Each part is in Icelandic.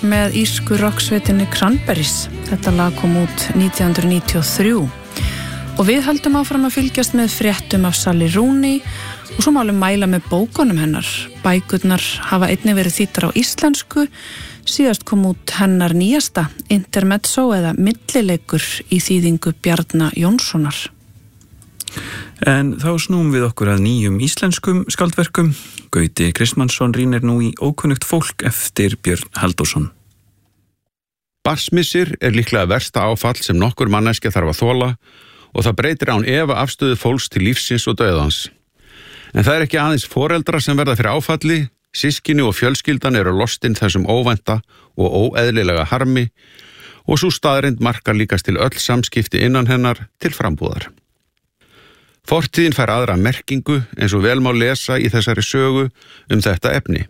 með írsku rocksveitinni Cranberries. Þetta lag kom út 1993 og við höldum áfram að fylgjast með fréttum af Sally Rooney og svo málum mæla með bókunum hennar. Bækurnar hafa einnig verið þýddar á íslensku. Síðast kom út hennar nýjasta, Intermezzo eða millileikur í þýðingu Bjarna Jónssonar. En þá snúum við okkur að nýjum íslenskum skáldverkum. Gauti Kristmannsson rýnir nú í ókunnugt fólk eftir Björn Halldórsson. Barnsmissir er líklega versta áfall sem nokkur manneskja þarf að þola og það breytir án efa afstöðu fólks til lífsins og dauðans. En það er ekki aðeins foreldrar sem verða fyrir áfalli, systkini og fjölskyldan eru lostin þessum óvænta og óeðlilega harmi og sú staðreind markar líkast til öll samskipti innan hennar til frambúðar. Fortíðin fær aðra merkingu eins og vel má lesa í þessari sögu þetta efni.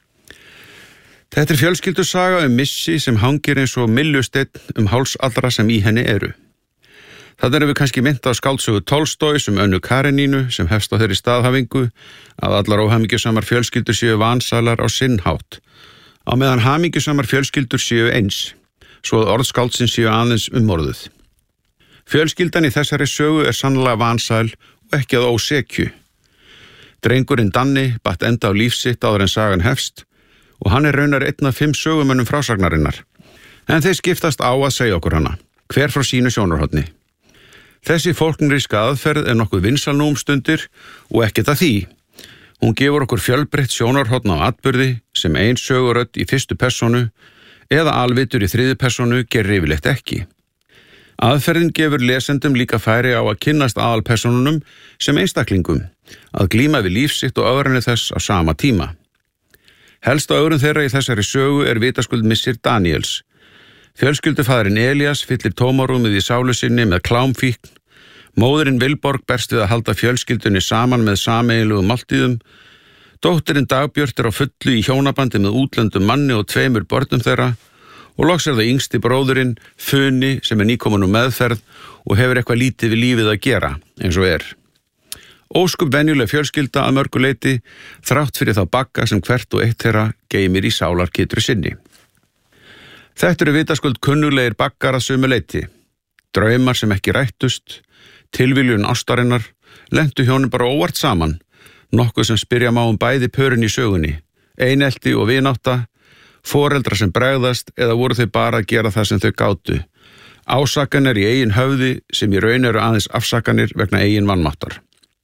Þetta er fjölskyldusaga missi sem hangir eins og myllusteinn háls allra sem í henni eru. Þarna erum við kannski minnt á skáldsögu Tolstóis Önnu Karenínu sem hefst á þeirri staðhafingu að allar óhamingjusamar fjölskyldur séu vansalar á sinn hátt, á meðan hamingjusamar fjölskyldur séu eins, svo að orð skáldsins séu aðeins umorðuð. Fjölskyldan í þessari sögu er sannlega vansæl og ekki að ósekju. Drengurinn Danni batt enda á líf sitt áður en sagan hefst og hann er raunar einn af 5 sögumönnum frásagnarinnar. En þeir skiptast á að segja okkur hana, hver frá sínu sjónarhorni. Þessi fólknríska aðferð er nokkuð vinsæl nú stundir og ekkert að því. Hún gefur okkur fjölbreytt sjónarhorn á atburði sem ein sögurödd í fyrstu persónu eða alvitur í þriðju persónu gerir yfirleitt ekki. Aðferðin gefur lesendum líka færi á að kynnast aðalpersónunum sem einstaklingum, að glíma við líf sitt og ögrunni þess á sama tíma. Helsta ögrun þeirra í þessari sögu er vitaskuld missir Daniels. Fjölskyldufaðurinn Elías fyllir tómarúmið í sálu sinni með klámfíkn. Móðurinn Vilborg berst við að halda fjölskyldunni saman með sameiginlegum máltíðum. Dóttirinn Dagbjört er á fullu í hjónabandi með útlendum manni og 2 börnum þeirra. Og loks er það yngsti bróðurinn, Funi, sem er nýkominn úr meðferð og hefur eitthvað lítið við lífið að gera, eins og er. Óskup venjuleg fjölskylda að mörgu leyti, þrátt fyrir þá bagga sem hvert og eitt þeirra geymir í sálarkitru sinni. Þetta eru vitaskuld kunnuglegir baggar að sumu leyti. Draumar sem ekki rættust, tilviljun ástarinnar, lentu hjónin bara óvart saman, nokkuð sem spyrja má bæði pörin í sögunni, einelti og vinátta, foreldrar sem bregðast eða voru þau bara að gera það sem þau gátu. Ásakanir í eigin höfði sem í raun eru aðeins afsakanir vegna eigin vanmáttar.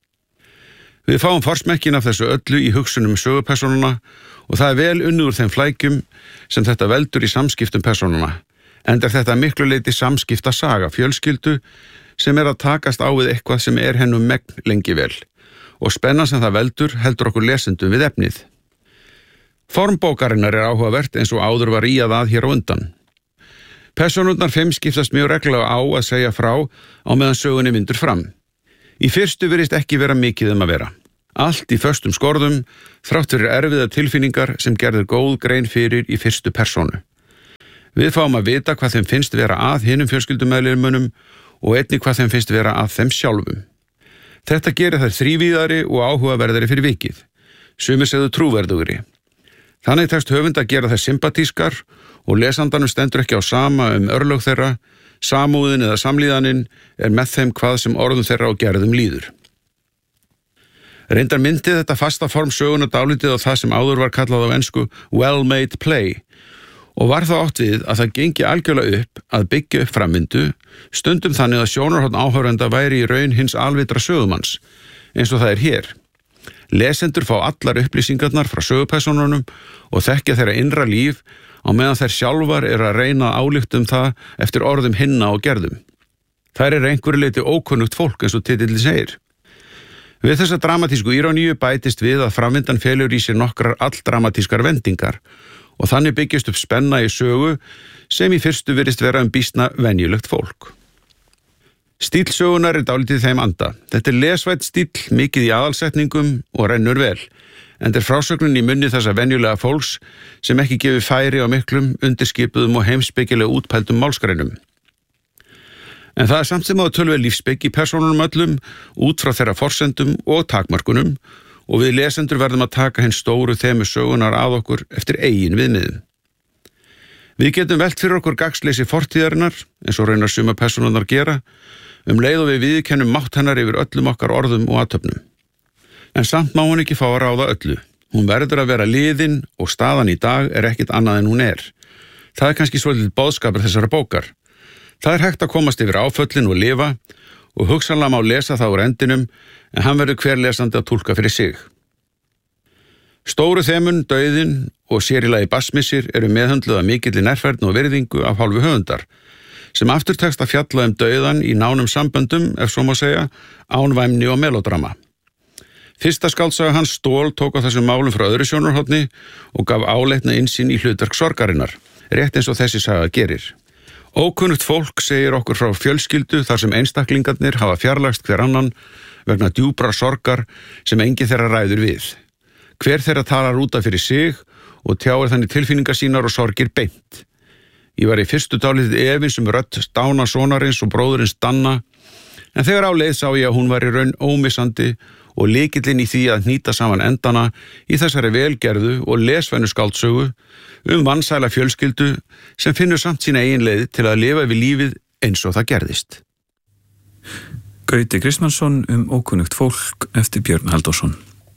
Við fáum forsmekkin af þessu öllu í hugsunum sögupersónuna og það er vel unnið úr þeim flækjum sem þetta veldur í samskiptum persónuna. Enda er þetta miklu leyti samskipta saga fjölskyldu sem er að takast á við eitthvað sem er hennu megn lengi vel og spennan sem það veldur heldur okkur lesendum við efnið. Formbókarinnar er áhugavert eins og áður var íað að hér á undan. Persónurnar 5 skiptast mjög reglulega á að segja frá á meðan sögunni vindur fram. Í fyrstu virðist ekki vera mikið að vera. Allt í föstum skorðum, þrátt fyrir erfiða tilfinningar sem gerður góð grein fyrir í fyrstu persónu. Við fáum að vita hvað þeim finnst vera að hinum fjölskyldumeðlimunum og einnig hvað þeim finnst vera að þeim sjálfum. Þetta gerir þær þrívíðari og áhugaverðari fyrir vikið, sumir segðu trúverðugri. Þannig tekst höfund að gera þær sympatískar og lesandanum stendur ekki á sama örlög þeirra, samúðin eða samlíðanin er með þeim hvað sem orðum þeirra og gerðum líður. Reyndar myndi þetta fasta form söguna dálítið á það sem áður var kallað á ensku well-made play og var það átt við að það gengi algjörlega upp að byggja upp framvindu, stundum þannig að sjónarhorn áhorfenda væri í raun hins alvitra sögumanns, eins og það er hér. Lesendur fá allar upplýsingarnar frá sögupersónunum og þekkja þeirra innra líf á meðan þær sjálfar eru að reyna að álykta það eftir orðum hinna og gerðum. Þær eru einhverju leyti ókunnugt fólk eins og titillinn segir. Við þessa dramatísku íróníu bætist við að framvindan felur í sér nokkrar alldramatískar vendingar og þannig byggist upp spenna í sögu sem í fyrstu virðist vera býsna venjulegt fólk. Stíll sögunar er dálítið þeim anda. Þetta er lesvætt stíll, mikið í aðalsetningum og rennur vel, en er frásögnin í munni þessa venjulega fólks sem ekki gefur færi á miklum, undirskipuðum og heimspekilega útpældum málsgreinum. En það er samt sem áður töluvert lífsspeki í persónunum öllum, út frá þeirra forsendum og takmarkunum, og við lesendur verðum að taka hinn stóru þemu sögunar að okkur eftir eigin viðmiðum. Við getum velt fyrir okkur gagnsleysi fortíðarinnar, eins og raunar suma persónurnar gera, leið og við viðurkennum mátt hennar yfir öllum okkar orðum og athöfnum. En samt má hún ekki fá að ráða öllu. Hún verður að vera liðin og staðan í dag ekkit annað en hún er. Það kannski svolítið boðskapur þessara bókar. Það hægt að komast yfir áföllin og lifa og hugsanlega má lesa það úr endinum, en hann verður hver lesandi að túlka fyrir sig. Stóru þemun, dauðinn og sér í lagi barsmissir meðhöndluð af mikilli nærfærni og virðingu af hálfu höfundar, sem aftur tekst að fjalla dauðan í nánum samböndum, ef svo má segja, án væmni og melódrama. Fyrsta skáldsaga hans Stól tók á þessum málum frá öðru sjónarhorni og gaf áleitna innsýn í hlutverk sorgarinnar, rétt eins og þessi saga gerir. Ókunnugt fólk segir okkur frá fjölskyldu þar sem einstaklingarnir hafa fjarlægst hver annan vegna djúprar sorgar sem enginn þeirra ræður við. Hver þeirra talar út af fyrir sig og tjáir þannig tilfinningar sínar og sorgir beint. Ég var í fyrstu dálítið efins rödd dána sonarins og bróðurins Danna, en þegar á leið sá ég að hún var í raun ómissandi og lykillinn í því að hnýta saman endana í þessari velgerðu og lesvænu skáldsögu vansæla fjölskyldu sem finnur samt sína eigin leið til að lifa við lífið eins og það gerðist. Gauti Kristmannsson ókunnugt fólk eftir Björn Halldórsson.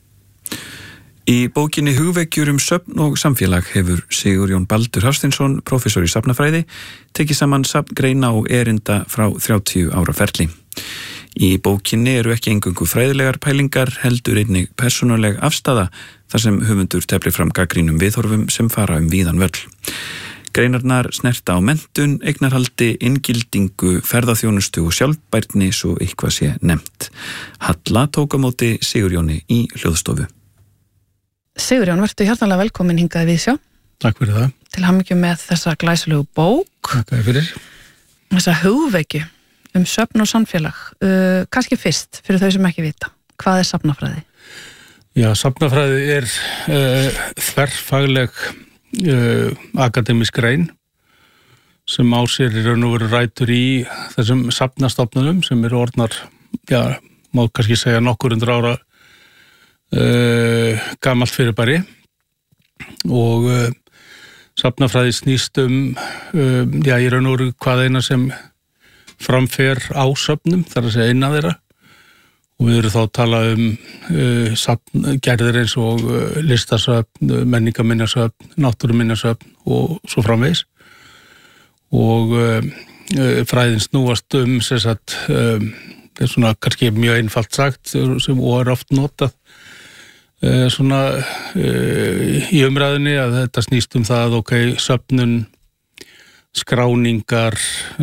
Í bókinni Hugveggjur söfn og samfélag hefur Sigurjón Baldur Hafsteinsson, prófessor í safnafræði, tekið saman safngreina og erinda frá 30 ára ferli. Í bókinni ekki eingöngu fræðilegar pælingar, heldur einnig persónuleg afstaða, þar sem höfundur teflir fram gagnrýnum viðhorfum sem fara víðan völl. Greinarnar snerta á menntun, eignarhaldi, inngildingu, ferðaþjónustu og sjálfbærni svo eitthvað sé nefnt. Halla tók á móti Sigurjóni í hljóðstofu. Sigurjón, vertu hjartanlega velkomin hingað við sjá. Takk fyrir það. Til hamingju með þessa glæsilegu bók. Takk fyrir. Þessa hugvekju söfn og samfélag. Kannski fyrst, fyrir þau sem ekki vita. Hvað safnafræði? Já, safnafræði þverfagleg akademísk grein sem á sér í raun og veru rætur í þessum safnastofnunum sem orðnar, má kannski segja nokkur 100 ára gamalt fyrirbæri og safnafræði snýst í raun og veru hvað eina sem framfer á söfnum, þar að segja eina þeirra, og við erum þá að tala safngerðir eins og listasöfn, menningarminjasöfn, náttúruminjasöfn og svo framvegis, og fræðin snúast sem sagt, svona kannski mjög einfalt sagt sem oft notað svona í umræðinni, að þetta snýst það, söfnun, skráningar,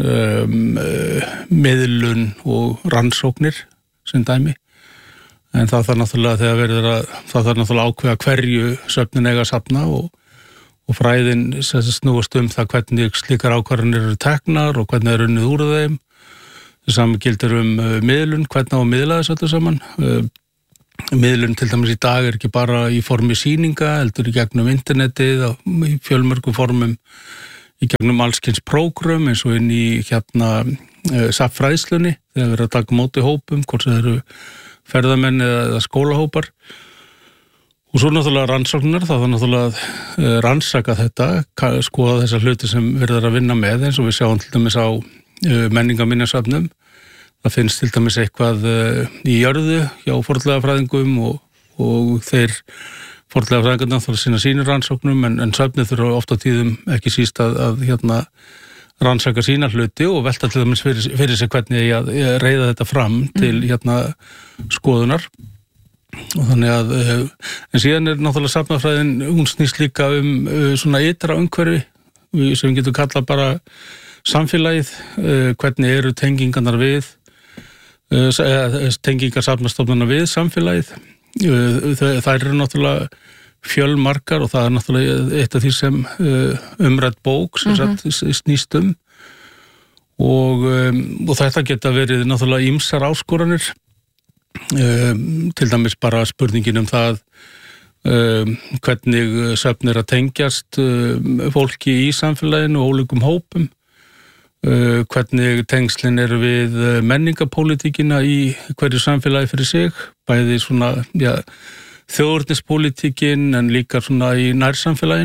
miðlun og rannsóknir sem dæmi, en það þarf náttúrulega ákveða hverju söfnin eiga að safna og fræðin snúast það hvernig slíkar ákvarðanir eru teknar og hvernig unnið úr þeim. Það saman gildir miðlun, hvernig á að miðla þessu öllu saman. Miðlun til dæmis í dag ekki bara í formi sýninga, heldur í gegnum internetið, í fjölmörgum formum, í gegnum allskyns prógram eins og inn í safnfræðslunni, þegar verið að taka móti hópum, hvort það eru ferðamenn eða skólahópar. Og svo náttúrulega rannsóknar, það náttúrulega að rannsaka þetta, skoða þessa hluti sem verður að vinna með, eins og við sjáum til dæmis á menningarminjasöfnum. Það finnst til dæmis eitthvað í jörðu hjá fornleifafræðingum og þeir fornleifafræðingarnir þarf að sinna sínir rannsóknum, en söfnið þurfa oft á tíðum ekki síst að rannsaka sína hluti og velta til dæmis fyrir sig hvernig að reiða þetta fram til skoðunar. Og þannig að, en síðan náttúrulega safnafræðin, hún snýst líka svona ytra umhverfi, sem við getum kallað bara samfélagið, hvernig eru tengingarnar við, tengingar safnastofnana við samfélagið. Það eru náttúrulega fjölmargar og það náttúrulega eitt af því sem umrædd bók sem snýst og þetta geta verið náttúrulega ýmsar áskoranir, til dæmis bara spurningin það hvernig söfn að tengjast fólki í samfélaginu og ólíkum hópum, hvernig tengslin eru við menningapólitíkina í hverju samfélagi fyrir sig, bæði svona þjóðernispólitíkin en líka svona í nærsamfélaginu,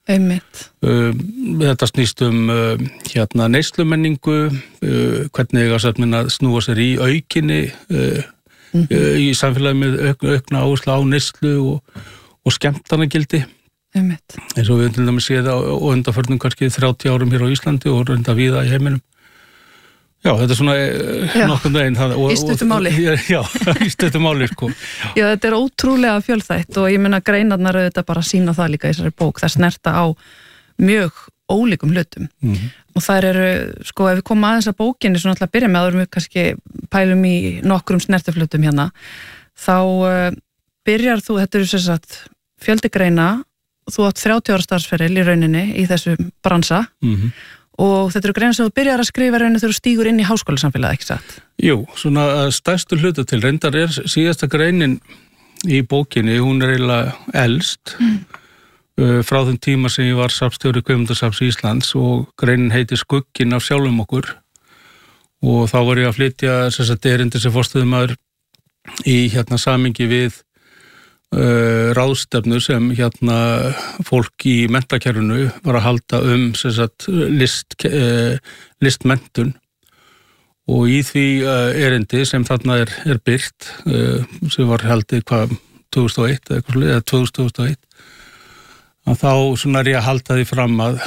Þetta snýst neyslumenningu, hvernig eiga söfnin að snúa sér í aukinni í samfélagi með aukna áherslu á neyslu og skemmtanagildi. Eins og við til dæmis séð á undanförnum kannski 30 árum hér á Íslandi og reynda víða í heiminum. Já, þetta svona nokkurn veginn. Í stuttu máli. Já, í stuttu máli, sko. Já, þetta ótrúlega fjölþætt og ég meina greinarnar auðvitað bara sína það líka í þessari bók. Það snerta á mjög ólíkum hlutum. Og þær eru, sko, ef við komum aðeins að bókinni, svona alltaf að byrja með áður við kannski pælum í nokkrum snertiflutum hérna, þá byrjar þú, þetta eru sem sagt fjöldi greina, þú átt 30 ára starfsferil í rauninni í þessu bransa, og þetta eru greina sem þú byrjar að skrifa rauninni þegar þú stígur inn í háskólasamfélagið, ekki satt? Jú, svona stærstu hluta til, reyndar síðasta greinin í bókinni, hún eiginlega elst, frá þeim tíma sem ég var safnstjóri Kvikmyndasafns Íslands og greinin heitir Skugginn af sjálfum okkur og þá var ég að flytja erindi sem forstöðumaður í samhengi við ráðstefnu sem fólk í menntakerfinu var að halda listmenntun og í því erindi sem þarna er birt sem var haldið 2001 eða 2001 að þá svona er ég að halda því fram að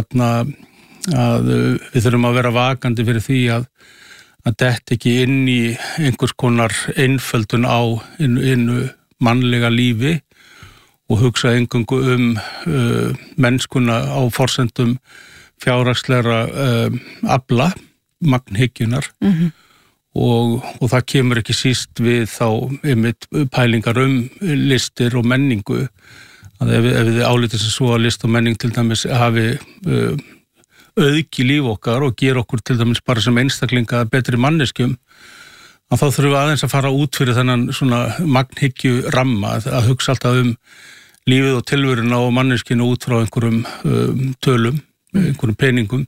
við þurfum að vera vakandi fyrir því að detta ekki inn í einhvers konar einföldun á innu mannlega lífi og hugsa eingöngu mennskuna á forsendum fjárhagslegra afla, magnhyggjunar og það kemur ekki síst við þá einmitt pælingar listir og menningu að ef við álitum sem svo að list og menning til dæmis hafi auðgi líf okkar og gera okkur til dæmis bara sem einstaklinga betri manneskjum að þá þurfum við aðeins að fara út fyrir þennan svona magnhyggju ramma að hugsa alltaf lífið og tilveruna og manneskinu út frá einhverjum tölum, einhverjum peningum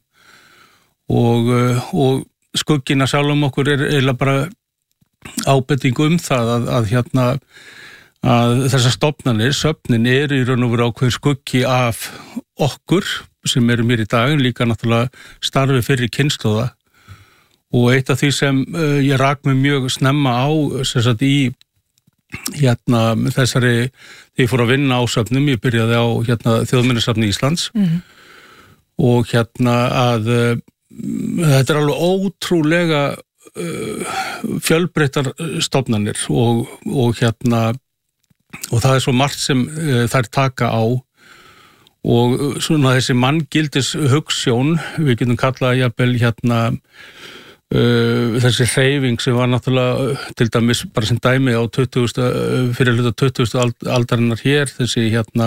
og skugginn af sjálfum okkur eiginlega bara ábending það að þessar stofnanir, söfnin í raun og veru ákveðin skuggi af okkur sem erum hér í dag, líka náttúrulega starfi fyrir kynslóða og eitt af því sem ég rak mig mjög snemma á í þessari, þegar ég fór að vinna á söfnum, ég byrjaði á Þjóðminjasafni Íslands og að þetta er alveg ótrúlega fjölbreyttar stofnanir og það er svo margt sem þær taka á og svona þessi manngildis hugsjón, við getum kallað jafnvel þessi hreyfing sem var náttúrulega til dæmis bara sem dæmi á fyrir hluta 20. aldarinnar hér, þessi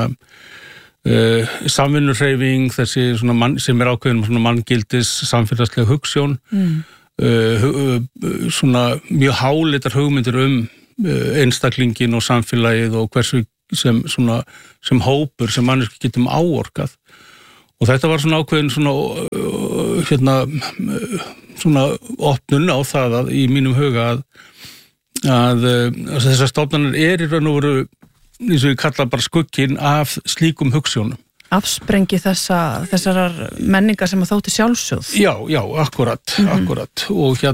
samvinnuhreyfing, þessi svona sem ákveðin svona manngildis samfélagslega hugsjón, svona mjög hálitar hugmyndir einstaklingin og samfélagið og hversu sem hópur sem manneski getum áorkað og þetta var svona ákveðin svona opnun á það að í mínum huga að þessar stofnanir í raun og veru eins og ég kalla bara skugginn af slíkum hugsjónum. Afsprengi þessar menningar sem að þótti sjálfsögð. Já, akkurat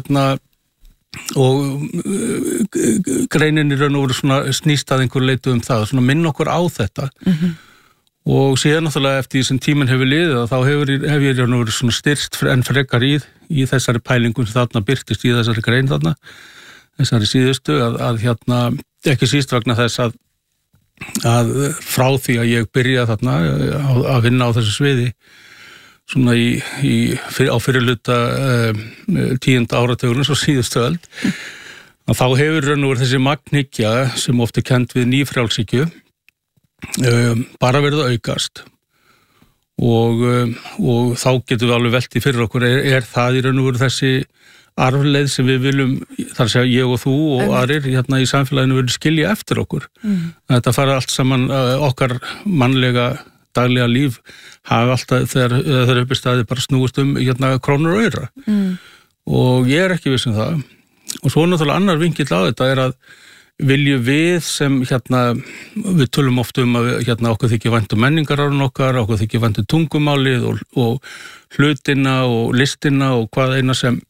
og greinin í raun og veru svona snýst að einhver leitu það, svona minn okkur á þetta og síðan náttúrulega eftir því sem tíminn hefur liðið þá hef ég raun og veru svona styrst enn frekar í þessari pælingum sem þarna birtist í þessari grein þarna, þessari síðustu að ekki síst vegna þess að frá því að ég byrja þarna að vinna á þessu sviði svona á fyrirluta 10. áratugurinn svo síðustu öld að þá hefur raun og veru þessi magnhyggja sem oft kennd við nýfrjálshyggju bara verið að aukast og þá getum við alveg velti fyrir okkur er það í raun og veru þessi arfleið sem við viljum, þar að segja ég og þú og aðrir í samfélaginu viljum skilja eftir okkur þetta fara allt saman okkar mannlega daglega líf hafa alltaf þegar uppi staði bara snúist krónur og aura og ég ekki viss það og svo náttúrulega annar vinkill á þetta að viljum við sem við tölum oft að okkur þykir vænt menningararfinn okkar, okkur þykir vænt tungumálið og hlutina og listina og hvað eina sem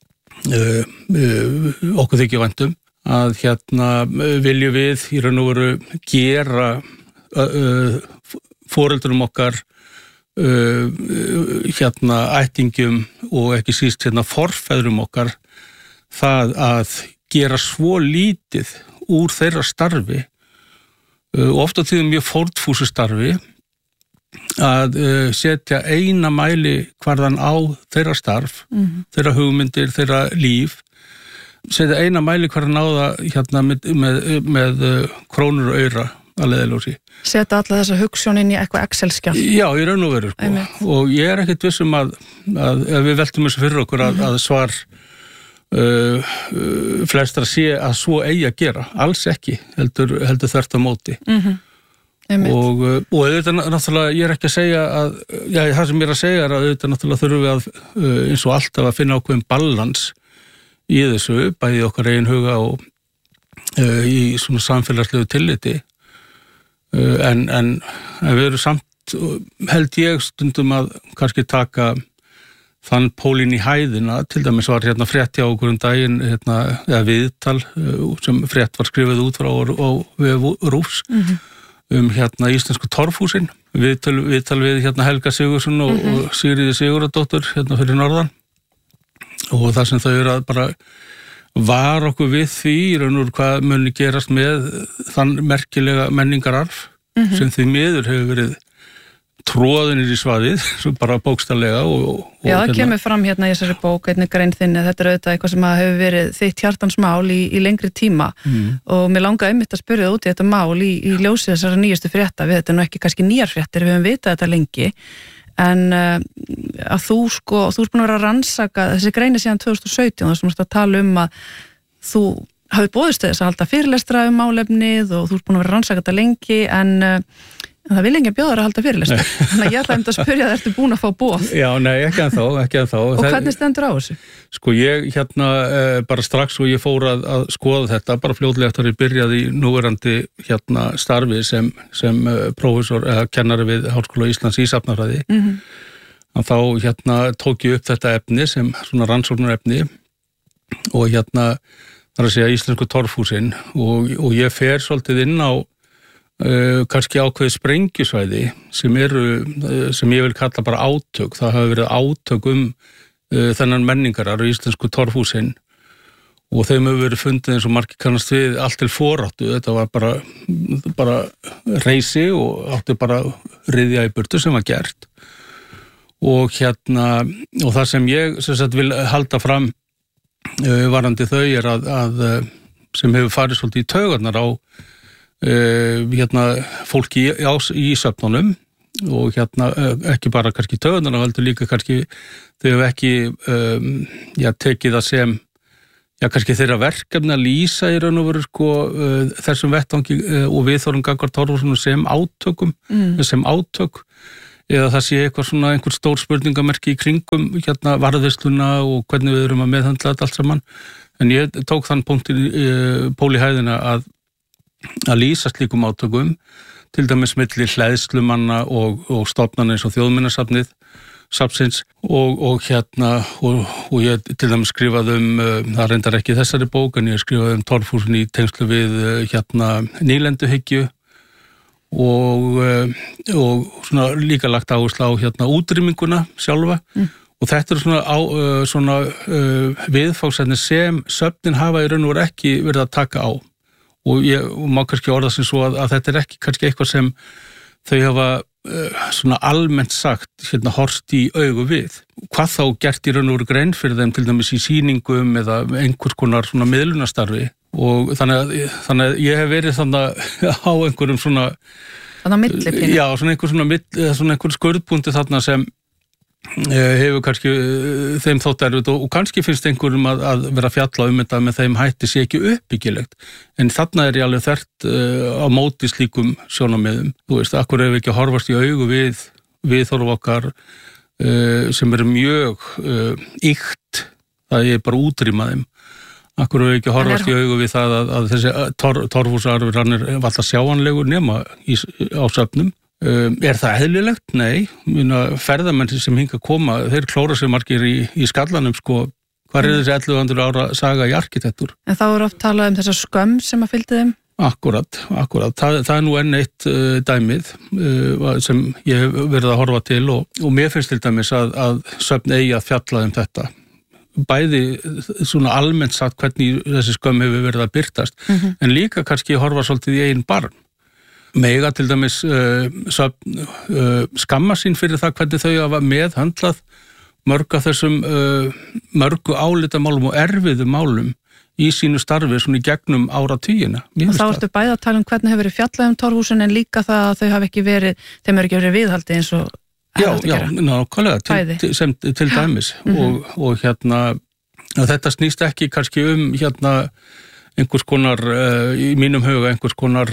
okkur þykir vænt að viljum við í raun og veru gera foreldrum okkar ættingjum og ekki síst forfeðrum okkar það að gera svo lítið úr þeirra starfi og oft á tíðum mjög fórnfúsu starfi að setja eina mæli hvarðan á þeirra starf, þeirra hugmyndir, þeirra líf, setja eina mæli hvarðan á það með krónur og aura að leiðarljósi. Setja alla þessa hugsjón inn í eitthvað Excel-skjal. Já, í raun og veru, og ég ekkert vissum að ef við veltum þessu fyrir okkur að svar flestra sé að svo eigi að gera, alls ekki, heldur þvert á móti. Og auðvitað náttúrulega, ég ekki að segja að, það sem ég að segja að auðvitað náttúrulega þurfum við að, eins og alltaf að finna ákveðin balans í þessu, bæði okkar eigin huga og í svona samfélagslegu tilliti. En við erum samt, held ég stundum að kannski taka þann pólinn í hæðina, til dæmis var frétt hjá okkur daginn, eða viðtal sem frétt var skrifið út frá RÚVs íslensku torfhúsin, viðtal við Helga Sigurðsson og Sigríði Sigurðardóttur fyrir norðan og það sem þau eru að bara var okkur við því í raun og hvað muni gerast með þann merkilega menningararf sem því miður hefur verið tróðinir í svaðið, bara bókstallega Já, það kemur fram í þessari bók einnig grein þinni, þetta auðvitað eitthvað sem hefur verið þitt hjartansmál í lengri tíma og mér langaði einmitt að spyrja út í þetta mál í ljósi þessara nýjustu frétta, við þetta nú ekki kannski nýjar fréttir, við höfum vitað þetta lengi en að þú ert búin að vera að rannsaka þessi greini síðan 2017 þar sem þú ert að tala að þú hafi boðist þess að halda fyrirlestra málefnið og þú ert búin að vera að rannsaka þetta lengi en það vil enginn bjóða þér að halda fyrirlestra þannig að ég ætla að spyrja það, ertu búin að fá boð? Já, nei, ekki ennþá Og hvernig stendur á þessu? Sko ég bara strax og ég fór að skoða þetta, bara fljótlega eftir að ég byrjaði í núverandi starfi sem prófessor eða kennari við Háskóla Íslands í safnafræði að þá tók ég upp þetta efni sem svona rannsóknarefni og þar að segja íslensku torfhúsin og ég fer svolítið inn á kannski ákveðið sprengjusvæði sem ég vil kalla bara átök, það hafa verið átök þennan menningarar og íslensku torfhúsin og þeim hefur verið fundið eins og margir kannast við allt til foráttu, þetta var bara reisi og áttu bara riðja í burtu sem var gert og og það sem ég vil halda fram varandi þau að sem hefur farið svolítið í taugarnar á fólki í söfnunum og ekki bara kannski taugarnar heldur líka kannski þau hefur ekki tekið það sem kannski þeirra verkefni að lýsa í raun og veru þessum vettvangi og viðhorfum gagnvart torfhúsunum sem átök eða það sé einhver stór spurningamerki í kringum varðveisluna og hvernig við erum að meðhöndla þetta allt saman en ég tók þann punktin pól í hæðina að lýsa slíkum átökum til dæmis milli hleðslumanna og stofnana eins og þjóðminjasafnið safnsins og ég til dæmis skrifaði það reyndar ekki þessari bók en ég skrifaði torfhúsin í tengslu við nýlenduhyggju og svona líka lagt áherslu á útrýminguna sjálfa og þetta svona viðfangsefni sem söfnin hafa í raun og veru ekki verið að taka á og ég má kannski orða sem svo að þetta ekki kannski eitthvað sem þau hafa svona almennt sagt horft í augu við. Hvað þá gert í raun og veru grein fyrir þeim til dæmis í sýningum eða einhvers konar svona miðlunastarfi og þannig að ég hef verið þannig á einhverjum svona millipínu. Já, svona einhver skurðbúndi þarna sem hefur kannski þeim þótt erfitt og kannski finnst einhverjum að vera að fjalla þetta með þeim hætti sé ekki uppbyggilegt en þarna ég alveg þvert á móti slíkum sjónarmiðum þú veist, akkur hefur ekki að horfast í augu við viðhorf okkar sem eru mjög ýkt það er bara útrýma þeim Akkur við ekki horfast í augu við það að þessi torfhúsarfur hann alltaf sjáanlegur nema á söfnum. Það eðlilegt? Nei. Ferðamenn sem hinga koma, þeir klóra sig margir í skallanum, sko. Hvar þessi 1100 ára saga í arkitektúr? En þá oft talað þessa skömm sem að fylgdi þeim? Akkurat. Það nú enn eitt dæmið sem ég hef verið að horfa til og mér finnst til dæmis að söfn eigi að fjalla þetta. Bæði svona almennt sagt hvernig þessi skömm hefur verið að birtast, en líka kannski horfa svolítið í eigin barm. Mega til dæmis skamma sín fyrir það hvernig þau hafa meðhandlað mörg af þessum mörgu álitamálum og erfiðum málum í sínu starfi svona í gegnum áratugina. Og þá ertu bæði að tala hvernig hefur verið fjallað torfhúsin en líka það að þau hafi ekki verið, þeim eru ekki verið viðhaldi eins og Já, nákvæmlega, til dæmis og þetta snýst ekki kannski einhvers konar, í mínum huga, einhvers konar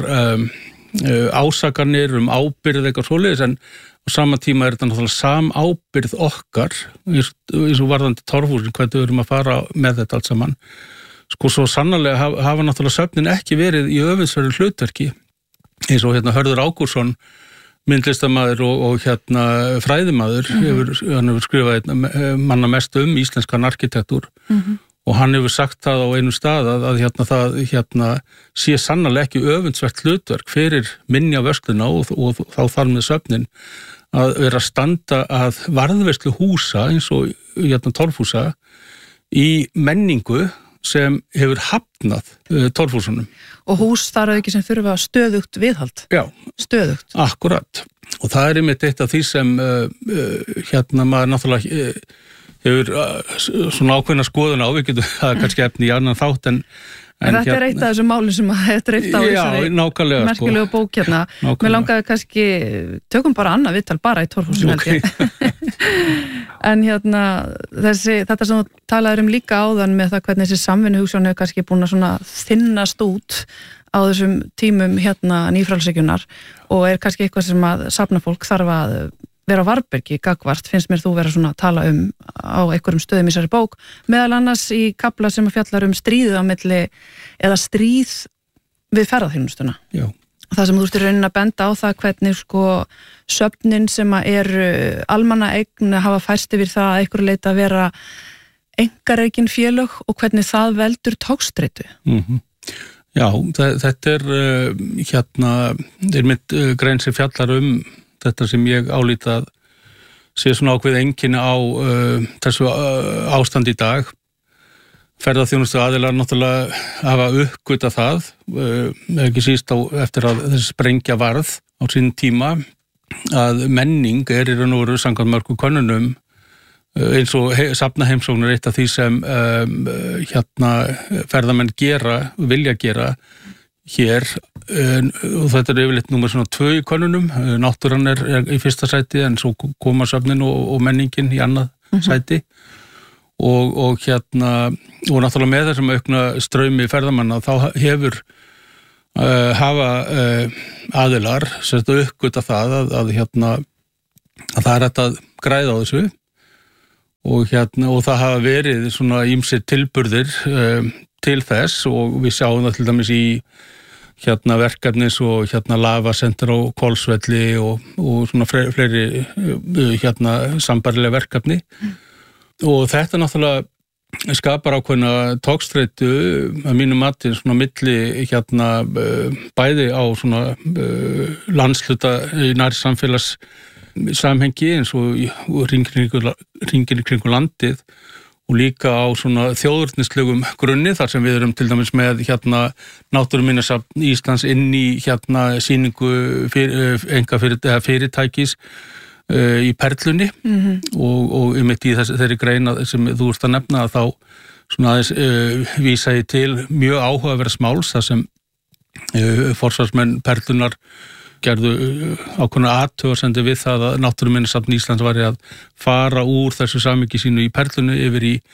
ásakanir ábyrgð eitthvað svoleiðis en á sama tíma þetta náttúrulega samábyrgð okkar, eins og varðandi torfhúsin, hvernig við erum að fara með þetta allt saman. Sko svo sannarlega hafa náttúrulega söfnin ekki verið í öfundsverðu hlutverki, eins og Hörður Ágúrsson myndlistamaður og fræðimaður hann hefur skrifað manna mest íslenskan arkitektúr og hann hefur sagt það á einu stað að það sé sannarlega ekki öfundsvert hlutverk fyrir minjavörsluna og þá þar með söfnin að vera að standa að varðveislu húsa eins og torfhúsa í menningu sem hefur hafnað torfhúsunum. Og hús þar ekki sem þurfa stöðugt viðhald. Já. Stöðugt. Akkurat. Og það einmitt eitt af því sem maður náttúrulega hefur svona ákveðna skoðun á, við getum það kannski efni í annan þátt en þetta eitt af þessum máli sem að þetta eitt af þessari merkilegu bók Mér langaði kannski, tökum bara annað viðtal bara í torfhúsinu held ég. En þetta sem þú talaður líka áðan með það hvernig þessi samvinnuhugsjón hefur kannski búin að svona þynnast út á þessum tímum nýfrjálshyggjunnar og kannski eitthvað sem að safnafólk þarf að vera á varðbergi gagvart, finnst mér þú vera svona að tala á einhverjum stöðum í þessari bók, meðal annars í kafla sem að fjallar stríðið á milli eða stríð við ferðaþjónustuna. Já. Það sem þú ert í rauninni að benda á það hvernig söfnin sem eru almannaeign hafa færst yfir það að einhverju leita að vera einkareikin félög og hvernig það veldur togstreitu. Já, þetta er mitt grein sem fjallar þetta sem ég álíti að sé svona ákveð einkenni á þessu ástand í dag. Ferðaþjónustu aðilar náttúrulega hafa uppgötvað það, ekki síst eftir að þessi sprengja varð á sínum tíma, að menning í raun og veru samkvæmt mörgum könnunum eins og safnaheimsóknir eitt af því sem ferðamenn vilja gera hér og þetta yfirleitt númer svona 2 í könnunum, náttúran er í fyrsta sæti en svo koma söfnin og menningin í annað sæti og náttúrulega með þessum aukna straumi ferðamanna þá hefur hafa aðilar uppgötvað það að það er hægt að græða á þessu og það hafa verið svona ýmsir tilburðir til þess og við sjáum það til dæmis í verkefnis og lafacenter á Hvolsvelli og svona fleiri sambærilega verkefni og þetta náttúrulega skapar ákveðna togstreitu að mínu mati svona milli bæði á svona landshluta í nær samfélags samhengi eins og hringinn í kringum landið og líka á svona þjóðurnislegum grunni þar sem við erum til dæmis með Náttúruminjasafn Íslands inn í sýningu fyrirtækis í Perlunni og einmitt í þeirri grein sem þú ert að nefna að þá svona aðeins vísa ég til mjög áhugaverðs máls þar sem forsvarsmenn Perlunar gerðu ákveðna athugasemdir við það að Náttúruminjasafn Íslands væri að fara úr þessu samhengi sínu í Perlunni yfir í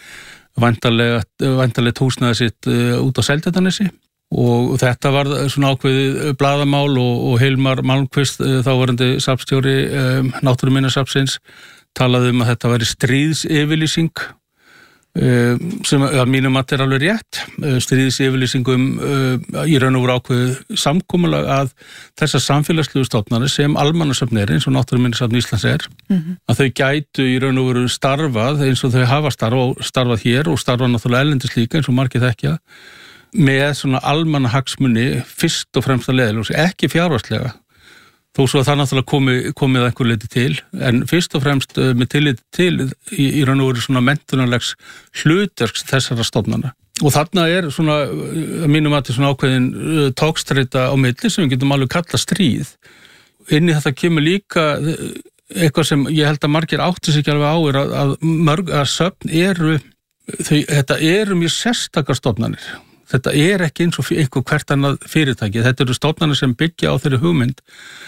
væntanlegt húsnæði sitt út á Seltjarnarnesi og þetta var svona ákveðið blaðamál og Hilmar Malmqvist þáverandi safnstjóri Náttúruminjasafnsins talaði að þetta væri stríðsyfirlýsing sem að mínum að er alveg rétt, stríðisyfirlýsingum í raun og veru ákveðu samkomulag að þessar samfélagslegu stofnanir sem almannasöfn eins og Náttúruminjasafn Íslands að þau gætu í raun og veru starfað eins og þau hafa starfað hér og starfað náttúrulega erlendis líka eins og margir þekkja með svona almannahagsmuni fyrst og fremst að leiðarljósi, ekki fjárhagslega þó svo að það náttúrulega komið einhver leiti til, en fyrst og fremst með tilliti til í raun og veru svona menntunarlegs hlutverks þessara stofnana. Og þarna svona, að mínum að svona ákveðin tókstreita á milli sem við getum alveg kalla stríð. Inn í þetta kemur líka eitthvað sem ég held að margir átti sig ekki alveg á að söfn þetta eru mjög sérstakar stofnanir. Þetta ekki eins og eitthvað hvert annað fyrirtæki. Þetta eru stofnanir sem byggja á þeirri hugmynd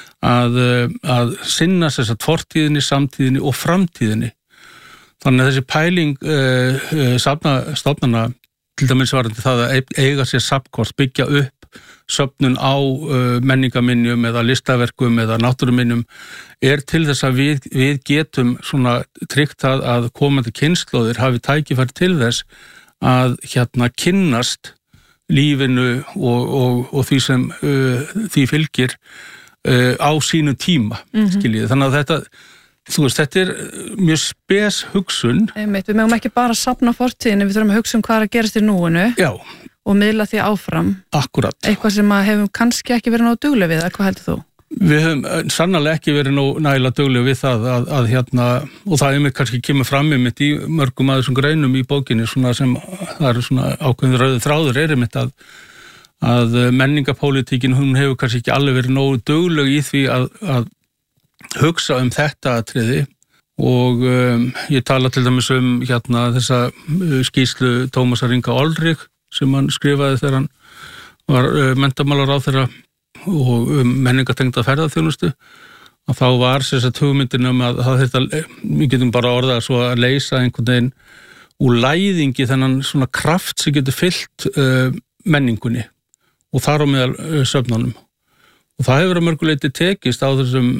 að sinna þess að fortíðinni, samtíðinni og framtíðinni. Þannig að þessi pæling stofnana til dæmis varandi það að eiga sér safnkort, byggja upp söfnun á menningarminjum eða listaverkum eða náttúruminjum til þess að við getum svona tryggt að komandi kynslóðir hafi tækifæri til þess að kynnast lífinu og því sem því fylgir á sínum tíma, skiljið. Þannig að þetta mjög spes hugsun. Við megum ekki bara safna fortíðinni, við þurfum að hugsa hvað að gerast í núinu. Já. Og miðla því áfram. Akkurat. Eitthvað sem hefum kannski ekki verið nógu dugleg við, hvað heldur þú? Við höfum sannarlega ekki verið nægilega dugleg við það að og það mér kannski kemur fram mitt í mörgum að þessum greinum í bókinni svona sem það eru svona ákveðin rauður þráður mitt að menningapólitíkin hún hefur kannski ekki alveg verið nógu dugleg í því að hugsa þetta atriði og ég tala til dæmis þessa skýrslu Tómasar Inga Olrik sem hann skrifaði þegar hann var menntamálaráðherra og menningatengda ferðaþjónustu að þá var hugmyndin að það við getum bara orðað svo að leysa einhvern veginn úr læðingi þennan svona kraft sem getur fyllt menningunni og þar á meðal söfnunum og það hefur að mörguleiti tekist á þessum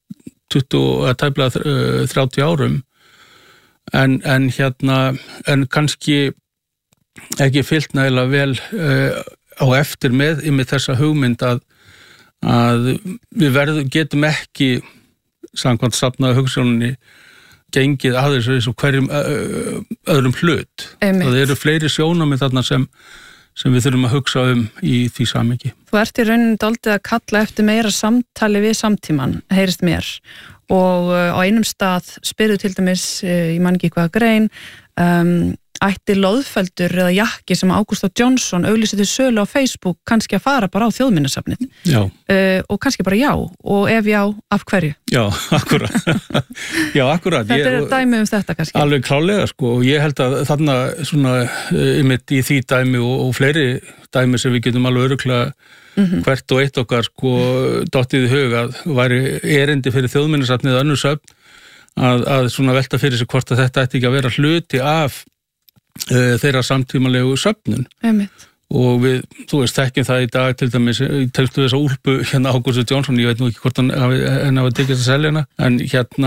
30 árum en kannski ekki fyllt nægilega vel á eftir með þessa hugmynd að við getum ekki samkvæmt safnaða hugsjóninni gengið aðeins eins og hverjum öðrum hlut. Það eru fleiri sjónarmið þarna sem við þurfum að hugsa í því samhengi. Þú ert í rauninni dálítið að kalla eftir meira samtali við samtímann, heyrist mér og á einum stað spyrðu til dæmis, ég man ekki hvað grein ætti loðfeldur eða jakki sem Ágústa Jónsson auglýsir til sölu á Facebook kannski að fara bara á þjóðminjasafnið og kannski bara já og ef já, af hverju? Já, akkurat Þetta dæmi þetta kannski Alveg klálega og ég held að þarna svona í því dæmi og fleiri dæmi sem við getum alveg örugglega hvert og eitt okkar dottið í hug að væri erindi fyrir þjóðminjasafnið eða önnur söfn að svona velta fyrir sig hvort að þetta ætti ekki að vera hluti af þeirra samtímalegu söfnun og við, þekkjum það í dag til dæmis, telstu þessa úlpu Ágústu Jónsson, ég veit nú ekki hvort hann hafi tekist að selja hana en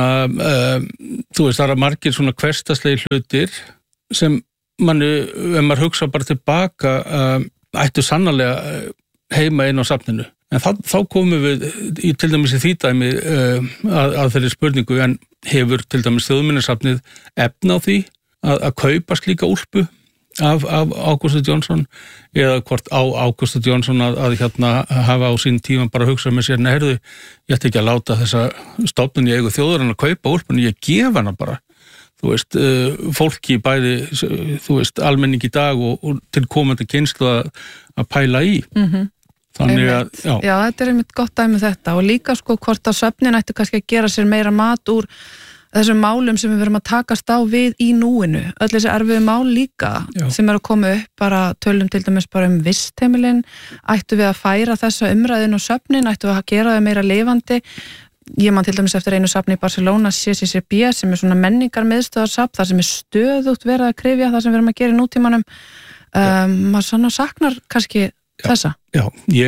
það margir svona hversdagslegi hlutir sem ef maður hugsa bara tilbaka ættu sannarlega heima inn á safninu en þá komum við til dæmis í því dæmi að þeirri spurningu en hefur til dæmis þjóðminjasafnið efna á því að kaupa slíka úlpu af Ágústu Jónsson eða hvort á Ágústu Jónsson að hafa á sín tíma bara að hugsa með sér, heyrðu, ég ætti ekki að láta þessa stofnun í eigu þjóðarinnar að kaupa úlpunni, ég gef hana bara fólki bæði almenning í dag og til komandi kynnslu að pæla í þannig að, Já, þetta einmitt gott dæmi þetta og líka hvort að söfnin ættu kannski að gera sér meira mat úr þessum málum sem við verum að takast á við í núinu, öll þessi erfiðu mál líka sem að koma upp, bara tölum til dæmis bara vistheimilin, ættu við að færa þessa umræðin og söfnin, ættu við að gera þau meira lifandi. Ég man til dæmis eftir einu safni í Barcelona, CCCB, sem svona menningarmiðstöðarsafn, þar sem stöðugt verið að krifja það sem við erum að gera í nútímanum. Maður svona saknar kannski þessa. Já,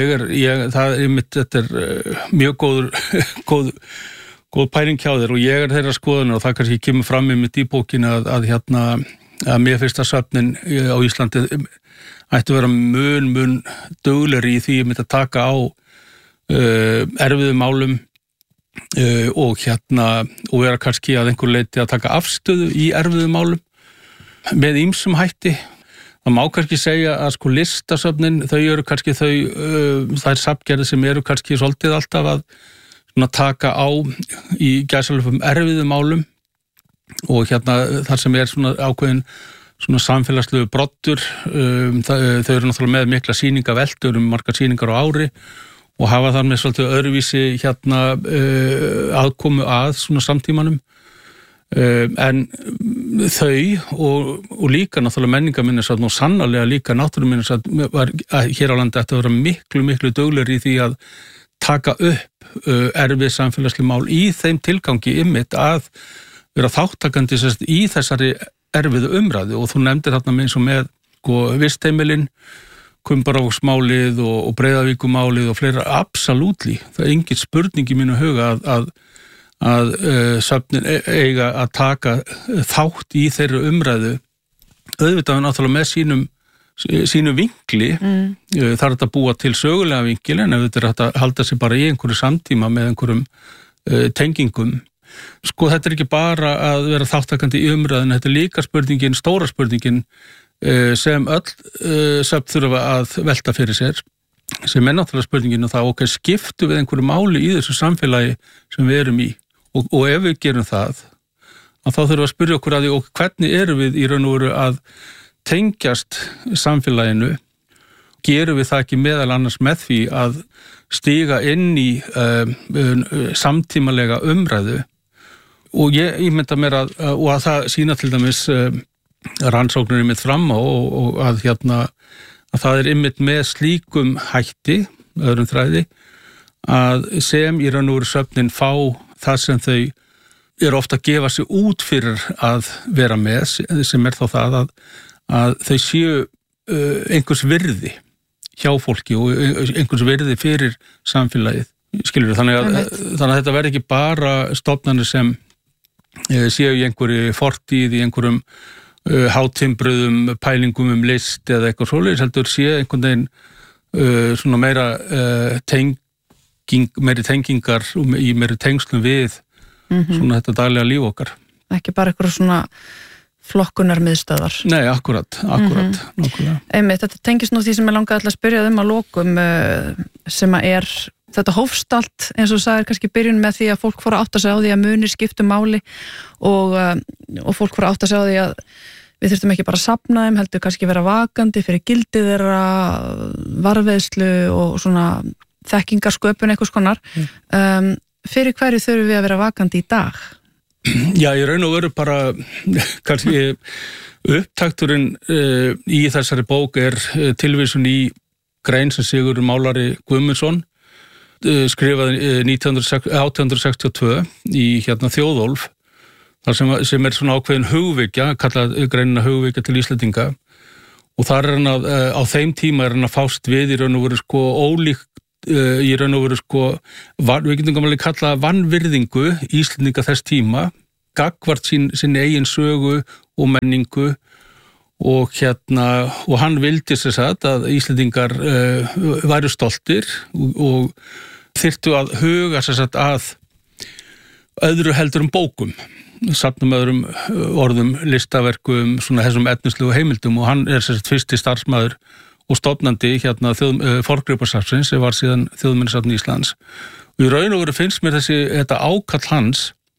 þetta mjög góð pæling hjá þér og ég þeirra skoðunar og það kannski kemur fram í bókinu að að mér finnst að söfnin á Íslandi ætti að vera mun duglegri í því að mynda að taka á erfiðum málum og vera kannski að einhver leiti að taka afstöðu í erfiðum málum með ýmsum hætti. Það má kannski segja að sko listasöfnin, þau eru kannski þær safngerðir sem eru kannski svolítið alltaf að taka á í gæsalöfum erfiðum málum og þar sem er svona ákveðin svona samfélagslegu broddur, þau eru náttúrulega með mikla sýningaveltur, margar sýningar á ári og hafa þar með svolítið öðruvísi aðkomu að svona samtímanum. En þau og líka náttúrulega menningarminjasafn og sannarlega líka náttúruminjasafn var hér á landi að vera miklu duglegri í því að taka upp erfið samfélagsleg mál í þeim tilgangi einmitt að vera þáttakandi í þessari erfiðu umræðu og þú nefndir þarna eins og með vistheimilin, Kumbaróksmálið og Breiðavíkumálið og fleira, absolutely, það er engin spurning í mínu huga að söfnin eiga að taka þátt í þeirra umræðu auðvitað náttúrulega með sínum vinkli það er að búa til sögulega vinkil en ef þetta er að halda sig bara í einhverju samtíma með einhverjum tengingum sko þetta er ekki bara að vera þáttakandi í umræðin, þetta er líka spurningin, stóra spurningin sem öll söfn þurfa að velta fyrir sér sem er náttúrulega spurningin og það skiptu við einhverju máli í þessu samfélagi sem við erum í og ef við gerum það að þá þurfum við að spyrja okkur að því og hvernig erum við í raun og veru að tengjast samfélaginu gerum við það ekki meðal annars með því að stíga inn í samtímalega umræðu og ég mynda mér að það sína til dæmis rannsóknir einmitt fram á og að það er einmitt með slíkum hætti öðrum þræði að sem í raun og veru söfnin fá það sem þau eru ofta að gefa sig út fyrir að vera með sem er þá það að þau séu einhvers virði hjá fólki og einhvers virði fyrir samfélagið, skilur þannig að þetta verði ekki bara stofnanir sem séu í einhverju fortíð, í einhverjum hátimbruðum pælingum list eða eitthvað svoleiðis, heldur séu einhvern veginn svona meiri tengingar og í meiri tengslum við svona þetta daglega líf okkar. Ekki bara eitthvað svona flokkunar miðstöðar. Nei, akkurat, nákvæmlega. Einmitt, þetta tengist nú því sem ég langaði að spyrja að lokum sem að er þetta hófst allt, eins og sagðir kannski byrjun með því að fólk fór að átta sig á því að munir skiptu máli og fólk fór að átta sig á því að við þurftum ekki bara að safna þeim, heldur kannski vera vakandi fyrir gildið þeirra, varðveislu og svona þekkingarsköpun eitthvað skonar. Fyrir hverju þurfum við að vera vakandi í dag? Já, ég raun og veru bara kannski upptakturinn í þessari bók er tilvísun í grein sem Sigurður Málari Guðmundsson skrifaði 1862 í Þjóðólf þar sem er svona ákveðin hugvekja, kallað greinina hugvekja til Íslendinga og þar er hann á þeim tíma er hann að fást við í raun og veru ólíkt í raun og veru við getum gamlega kallað vanvirðingu Íslendinga þess tíma, gagnvart sinni eigin sögu og menningu og hann vildi sér sagt að Íslendingar væru stoltir og þyrftu að huga sér sagt að öðru heldur bókum, safnum öðrum orðum, listaverkum, svona þessum etnislegu heimildum og hann er sér sagt fyrsti starfsmaður og stofnandi forngripasafnsins sem var síðan Þjóðminjasafn Íslands. Og í raun og veru finnst mér þetta ákall hans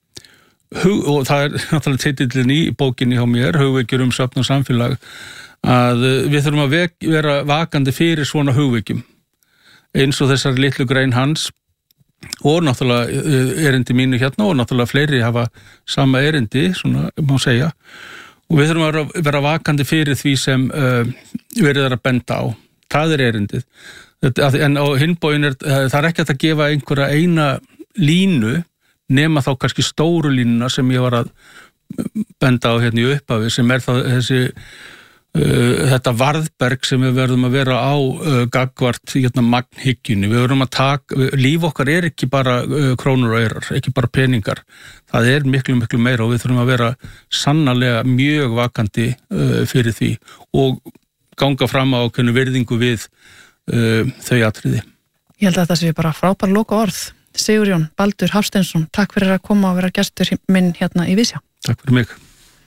og það er náttúrulega titillinn í bókinni hjá mér, hugvekjur söfn og samfélag, að við þurfum að vera vakandi fyrir svona hugvekjum eins og þessar litlu grein hans og náttúrulega erindi mínu og náttúrulega fleiri hafa sama erindi, svona má segja. Og við þurfum að vera vakandi fyrir því sem verið að benda á. Það er erindið. En á hinbógin það er ekki að gefa einhverja eina línu nema þá kannski stóru línuna sem ég var að benda á í upphafi sem er þá þessi þetta varðberg sem við verðum að vera á gagnvart magnhyggjunni. Við verðum að taka, líf okkar ekki bara krónur og aurar, ekki bara peningar. Það miklu, miklu meira og við þurfum að vera sannarlega mjög vakandi fyrir því og ganga fram á ákveðnu virðingu við þau atriði. Ég held að þetta sé bara frábær loka orð. Sigurjón Baldur Hafsteinsson, takk fyrir að koma og vera gestur minn hérna í Vísjá. Takk fyrir mig.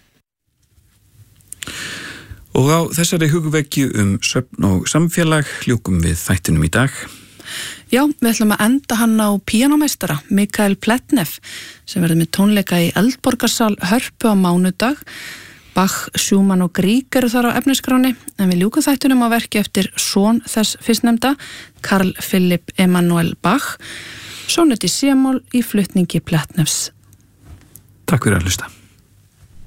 Og á þessari hugvekju svefn og samfélag ljúkum við þættinum í dag. Já, við ætlum að enda hann á píanómeistara Mikael Pletnev sem verður með tónleika í Eldborgarsal Hörpu á mánudag. Bach, Schumann og Grieg eru þar á efniskráni en við ljúkum þættinum á verki eftir son þess fyrstnefnda, Carl Philipp Emanuel Bach, sonett í C-mól í flutningi Pletnevs. Takk fyrir að hlusta.